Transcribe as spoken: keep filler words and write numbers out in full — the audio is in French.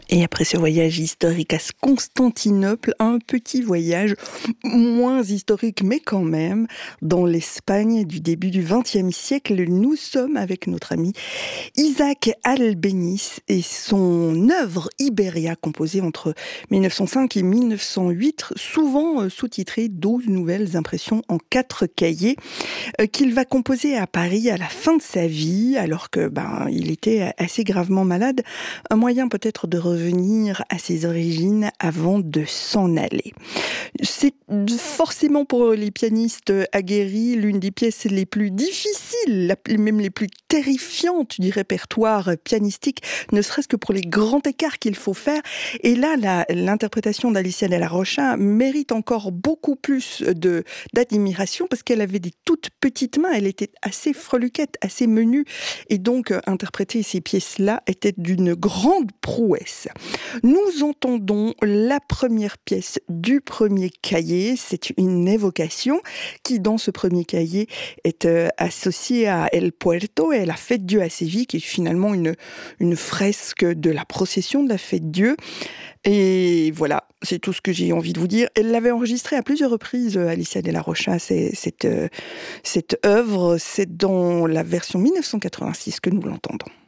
Et après ce voyage historique à Constantinople, un petit voyage moins historique, mais quand même, dans l'Espagne du début du vingtième siècle. Nous sommes avec notre ami Isaac Albéniz et son œuvre Iberia, composée entre mille neuf cent cinq et mille neuf cent huit, souvent sous-titrée douze nouvelles impressions en quatre cahiers, qu'il va composer à Paris à la fin de sa vie, alors que ben il était assez gravement malade. Un moyen peut-être de revenir à ses origines avant de s'en aller. C'est forcément pour les pianistes aguerris l'une des pièces les plus difficiles, même les plus terrifiantes du répertoire pianistique, ne serait-ce que pour les grands écarts qu'il faut faire. Et là, la, l'interprétation d'Alicia de la Rocha mérite encore beaucoup plus de, d'admiration parce qu'elle avait des toutes petites mains, elle était assez freluquette, assez menue, et donc euh, interpréter ces pièces-là était d'une grande prouesse. Nous entendons la première pièce du premier cahier, c'est une évocation qui, dans ce premier cahier, est euh, associée à El Puerto et la fête Dieu à Séville, qui est finalement une, une fresque de la procession de la fête Dieu. Et voilà, c'est tout ce que j'ai envie de vous dire. Elle l'avait enregistrée à plusieurs reprises, Alicia de la Rocha, c'est, cette, euh, cette œuvre, c'est dans la version mille neuf cent quatre-vingt-six que nous l'entendons.